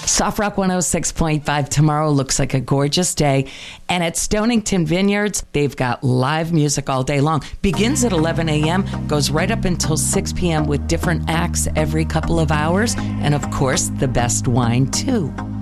Soft Rock 106.5. Tomorrow looks like a gorgeous day. And at Stonington Vineyards, they've got live music all day long. Begins at 11 a.m., goes right up until 6 p.m. with different acts every couple of hours. And of course, the best wine, too.